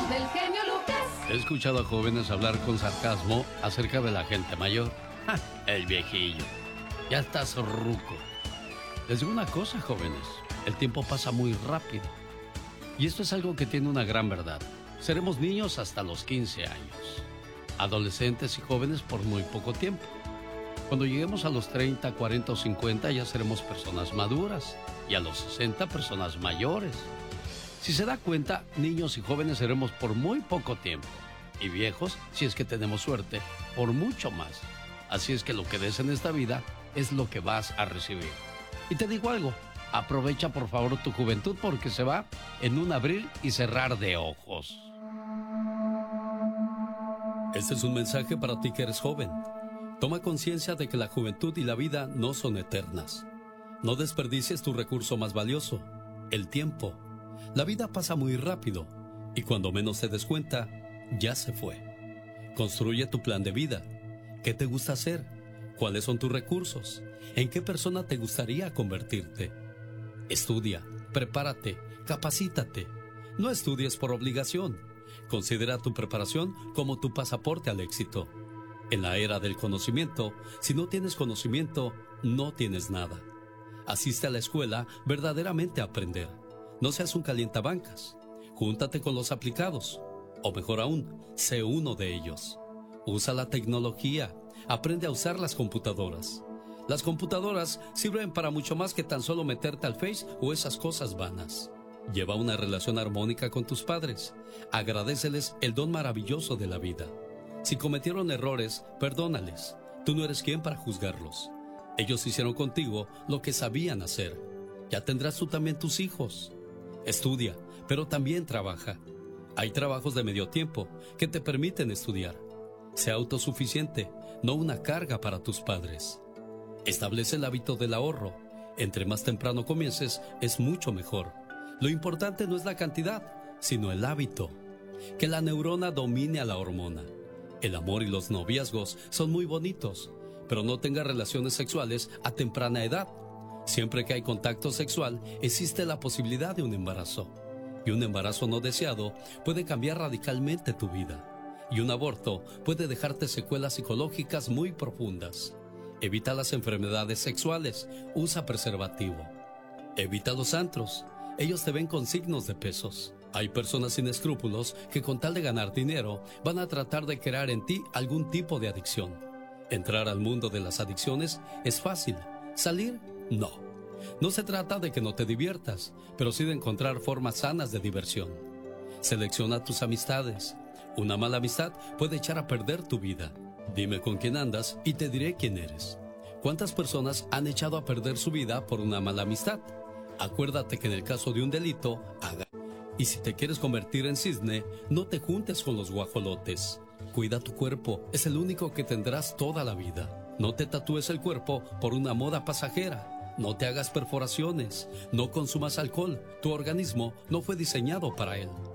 del genio Lucas. He escuchado a jóvenes hablar con sarcasmo acerca de la gente mayor. ¡Ja! El viejillo. Ya estás ruco. Les digo una cosa, jóvenes. El tiempo pasa muy rápido. Y esto es algo que tiene una gran verdad. Seremos niños hasta los 15 años. Adolescentes y jóvenes por muy poco tiempo. Cuando lleguemos a los 30, 40 o 50 ya seremos personas maduras. Y a los 60 personas mayores. Si se da cuenta, niños y jóvenes seremos por muy poco tiempo. Y viejos, si es que tenemos suerte, por mucho más. Así es que lo que des en esta vida es lo que vas a recibir. Y te digo algo, aprovecha por favor tu juventud porque se va en un abrir y cerrar de ojos. Este es un mensaje para ti que eres joven. Toma conciencia de que la juventud y la vida no son eternas. No desperdicies tu recurso más valioso, el tiempo. La vida pasa muy rápido y cuando menos te des cuenta, ya se fue. Construye tu plan de vida. ¿Qué te gusta hacer? ¿Cuáles son tus recursos? ¿En qué persona te gustaría convertirte? Estudia, prepárate, capacítate. No estudies por obligación. Considera tu preparación como tu pasaporte al éxito. En la era del conocimiento, si no tienes conocimiento, no tienes nada. Asiste a la escuela verdaderamente a aprender. No seas un calientabancas. Júntate con los aplicados. O mejor aún, sé uno de ellos. Usa la tecnología. Aprende a usar las computadoras. Las computadoras sirven para mucho más que tan solo meterte al Face o esas cosas vanas. Lleva una relación armónica con tus padres. Agradéceles el don maravilloso de la vida. Si cometieron errores, perdónales. Tú no eres quien para juzgarlos. Ellos hicieron contigo lo que sabían hacer. Ya tendrás tú también tus hijos. Estudia, pero también trabaja. Hay trabajos de medio tiempo que te permiten estudiar. Sea autosuficiente, no una carga para tus padres. Establece el hábito del ahorro. Entre más temprano comiences, es mucho mejor. Lo importante no es la cantidad, sino el hábito. Que la neurona domine a la hormona. El amor y los noviazgos son muy bonitos, pero no tengas relaciones sexuales a temprana edad. Siempre que hay contacto sexual, existe la posibilidad de un embarazo. Y un embarazo no deseado puede cambiar radicalmente tu vida. Y un aborto puede dejarte secuelas psicológicas muy profundas. Evita las enfermedades sexuales, usa preservativo. Evita los antros, ellos te ven con signos de pesos. Hay personas sin escrúpulos que con tal de ganar dinero van a tratar de crear en ti algún tipo de adicción. Entrar al mundo de las adicciones es fácil, salir, no. No se trata de que no te diviertas, pero sí de encontrar formas sanas de diversión. Selecciona tus amistades. Una mala amistad puede echar a perder tu vida. Dime con quién andas y te diré quién eres. ¿Cuántas personas han echado a perder su vida por una mala amistad? Acuérdate que en el caso de un delito, haga. Y si te quieres convertir en cisne, no te juntes con los guajolotes. Cuida tu cuerpo, es el único que tendrás toda la vida. No te tatúes el cuerpo por una moda pasajera. No te hagas perforaciones. No consumas alcohol. Tu organismo no fue diseñado para él.